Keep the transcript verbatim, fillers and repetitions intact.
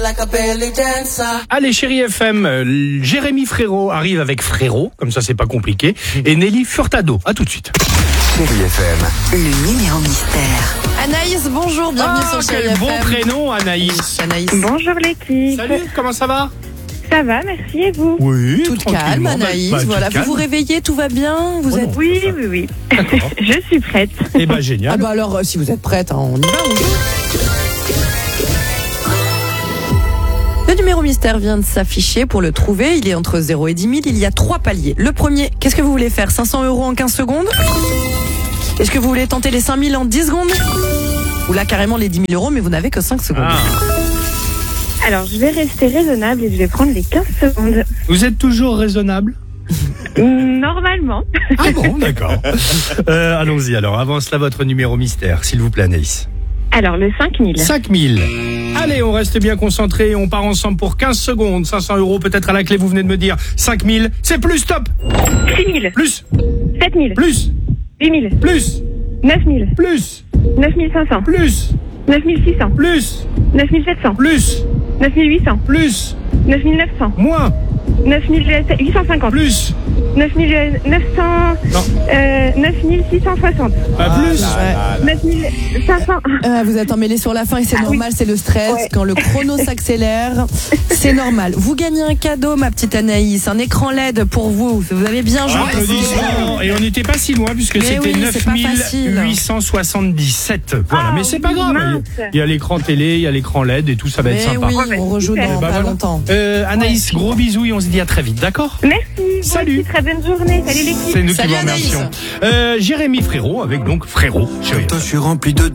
Allez, chérie F M, euh, Jérémy Frérot arrive avec Frérot, comme ça c'est pas compliqué, et Nelly Furtado. À tout de suite. Chérie F M. Le numéro mystère. Anaïs, bonjour, bienvenue Ah, sur Chérie quel F M. bon prénom, Anaïs. Anaïs. Bonjour l'équipe. Salut, comment ça va? Ça va, merci et vous? Oui, Toute calme, tranquillement. Anaïs. Bah, bah, voilà, toute vous calme. vous réveillez, tout va bien. Vous Oh êtes. non. Oui, oui, oui. D'accord. Je suis prête. Eh ben génial. Ah bah alors, euh, si vous êtes prête, hein, on y va. On y va. Le numéro mystère vient de s'afficher. Pour le trouver, il est entre zéro et dix mille. Il y a trois paliers. Le premier, qu'est-ce que vous voulez faire? cinq cents euros en quinze secondes? Est-ce que vous voulez tenter les cinq mille en dix secondes? Ou là, carrément les dix mille euros, mais vous n'avez que cinq secondes. Ah. Alors, je vais rester raisonnable et je vais prendre les quinze secondes. Vous êtes toujours raisonnable? Normalement. Ah bon, d'accord. Euh, allons-y alors, avance là votre numéro mystère, s'il vous plaît Anaïs. Alors, le cinq mille. cinq mille. Allez, on reste bien concentré, on part ensemble pour quinze secondes. cinq cents euros peut-être à la clé, vous venez de me dire. cinq mille, c'est plus, stop. six mille. Plus, sept mille. plus, huit mille. plus, neuf mille. plus, neuf mille cinq cents. plus, neuf mille six cents. plus, neuf mille sept cents. plus, neuf mille huit cents. plus, neuf mille neuf cents. moins, neuf mille huit cent cinquante. plus, neuf mille neuf cents. non, Euh, neuf mille six cent soixante. pas plus. Ouais. neuf mille cinq cents. Euh, vous êtes emmêlé sur la fin et c'est Ah oui. normal, c'est le stress. Ouais. Quand le chrono s'accélère, c'est normal. Vous gagnez un cadeau, ma petite Anaïs, un écran L E D pour vous. Vous avez bien joué. Applaudissements. Et on n'était pas si loin puisque Mais c'était oui, c'est pas neuf facile. mille huit cent soixante-dix-sept. Voilà, Ah mais c'est pas oui, grave. mince. Il y a l'écran télé, il y a l'écran L E D et tout, ça va être Mais sympa. oui, bah, on rejoue super. dans Eh ben pas voilà. longtemps. Euh, Anaïs, gros bisous et on se dit à très vite, d'accord? Merci. vous Salut. aussi, très bonne journée. Salut l'équipe. C'est nous Salut, qui vous remercions. Anaïs. Euh, Jérémy Frérot avec donc Frérot, chérie. Toi, je suis rempli de